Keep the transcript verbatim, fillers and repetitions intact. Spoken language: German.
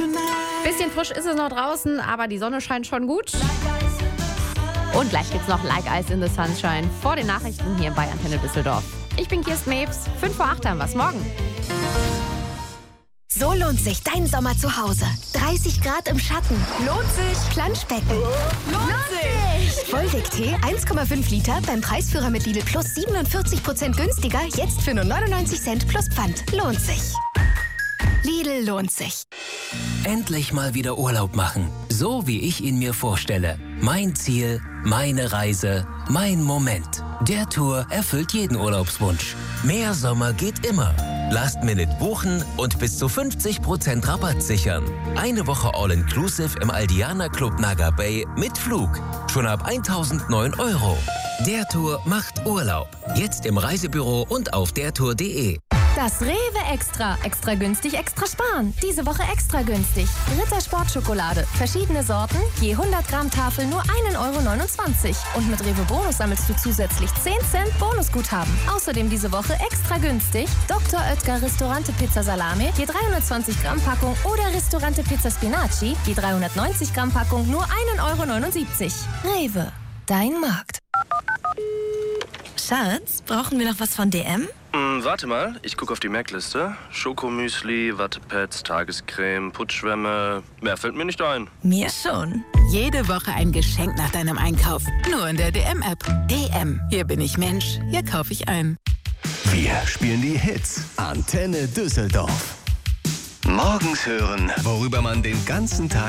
Bisschen frisch ist es noch draußen, aber die Sonne scheint schon gut. Und gleich gibt's noch Like Ice in the Sunshine vor den Nachrichten hier bei Antenne Düsseldorf. Ich bin Kirsten Mewes. fünf vor acht haben wir's morgen. So lohnt sich dein Sommer zu Hause. dreißig Grad im Schatten. Lohnt sich. Planschbecken. Lohnt sich. Vollwerk-Tee eins Komma fünf Liter beim Preisführer mit Lidl Plus siebenundvierzig Prozent günstiger. Jetzt für nur neunundneunzig Cent plus Pfand. Lohnt sich. Lidl lohnt sich. Endlich mal wieder Urlaub machen. So wie ich ihn mir vorstelle. Mein Ziel, meine Reise, mein Moment. Der Tour erfüllt jeden Urlaubswunsch. Mehr Sommer geht immer. Last Minute buchen und bis zu fünfzig Prozent Rabatt sichern. Eine Woche All-Inclusive im Aldiana Club Naga Bay mit Flug. Schon ab eintausendneun Euro. Der Tour macht Urlaub. Jetzt im Reisebüro und auf dertour punkt de. Das Rewe Extra. Extra günstig, extra sparen. Diese Woche extra günstig. Ritter Sportschokolade. Verschiedene Sorten. Je hundert Gramm Tafel nur ein Euro neunundzwanzig. Und mit Rewe Bonus sammelst du zusätzlich zehn Cent Bonusguthaben. Außerdem diese Woche extra günstig. Doktor Oetker Ristorante Pizza Salami. Je dreihundertzwanzig Gramm Packung. Oder Ristorante Pizza Spinaci. Je dreihundertneunzig Gramm Packung nur ein Euro neunundsiebzig. Rewe. Dein Markt. Schatz, brauchen wir noch was von D M? Hm, warte mal, ich gucke auf die Merkliste. Schokomüsli, Wattepads, Tagescreme, Putzschwämme. Mehr fällt mir nicht ein. Mir schon. Jede Woche ein Geschenk nach deinem Einkauf. Nur in der D M-App. D M. Hier bin ich Mensch. Hier kaufe ich ein. Wir spielen die Hits. Antenne Düsseldorf. Morgens hören, worüber man den ganzen Tag